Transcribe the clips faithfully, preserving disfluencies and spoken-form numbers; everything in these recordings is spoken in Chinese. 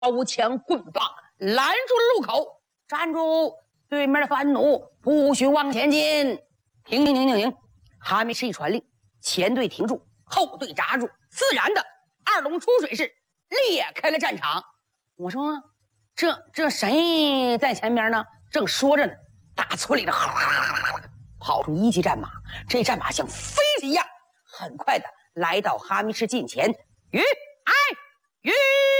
刀枪棍棒拦住了路口，站住！对面的番奴不许往前进！停停停停停！哈密赤一传令，前队停住，后队扎住，自然的二龙出水式裂开了战场。我说这这谁在前面呢？正说着呢，大村里的跑出一骑战马，这战马像飞一样，很快的来到哈密赤近前。吁哎吁！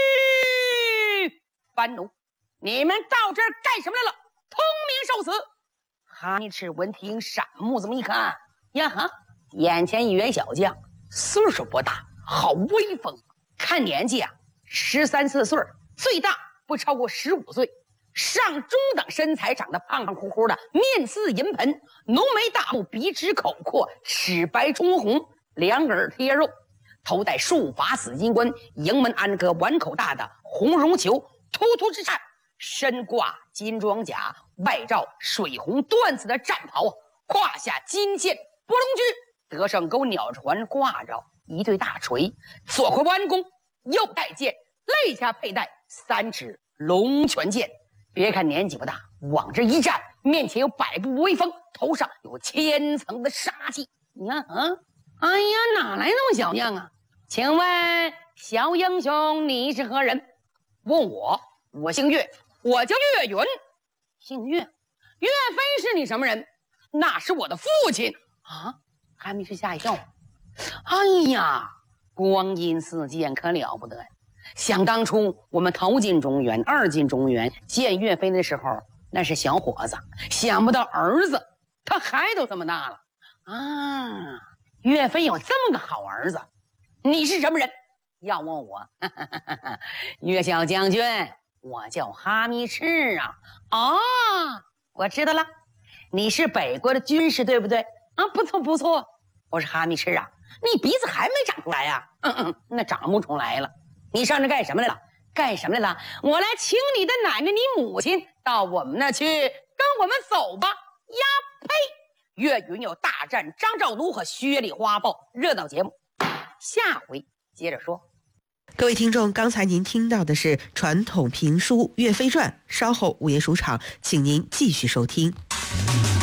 番奴，你们到这儿干什么来了？通明受死！哈密赤闻听，闪目这么一看，呀哈，眼前一员小将，岁数不大，好威风，看年纪啊，十三四岁，最大不超过十五岁，上中等身材，长得胖胖乎乎的，面似银盆，浓眉大目，鼻直口阔，齿白充红，两耳贴肉，头戴束发紫金冠，营门安个碗口大的红绒球，突突之颤，身挂金装甲，外罩水红缎子的战袍，胯下金线波龙驹，得上钩鸟环挂着一对大锤，左回弯弓，右带剑，肋下佩戴三尺龙泉剑。别看年纪不大，往这一站，面前有百步威风，头上有千层的杀气。你看啊，哎呀，哪来那么小将啊？请问小英雄你是何人？问我，我姓岳，我叫岳云。姓岳？岳飞是你什么人？那是我的父亲啊！哈密赤吓一跳。哎呀，光阴似箭，可了不得呀！想当初我们头进中原，二进中原，见岳飞的时候，那是小伙子，想不到儿子他还都这么大了啊！岳飞有这么个好儿子，你是什么人？要问我，哈哈哈哈，岳小将军，我叫哈密赤啊！哦，我知道了，你是北国的军师对不对？啊，不错不错，我是哈密赤啊。你鼻子还没长出来呀、啊？嗯嗯，那长不出来了。你上这干什么来了？干什么来了？我来请你的奶奶、你母亲到我们那去，跟我们走吧。呀呸！岳云有大战张兆奴和薛礼花豹热闹节目，下回接着说。 各位听众，刚才您听到的是传统评书《岳飞传》，稍后午夜书场，请您继续收听。